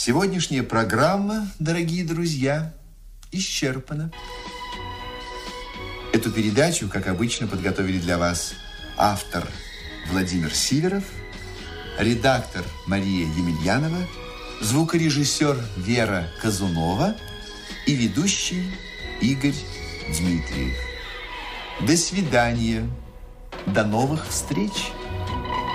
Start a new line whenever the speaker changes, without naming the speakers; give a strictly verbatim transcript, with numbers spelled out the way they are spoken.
Сегодняшняя программа, дорогие друзья, исчерпана. Эту передачу, как обычно, подготовили для вас автор Владимир Сиверов, редактор Мария Емельянова, звукорежиссер Вера Казунова и ведущий Игорь Дмитриев. До свидания. До новых встреч.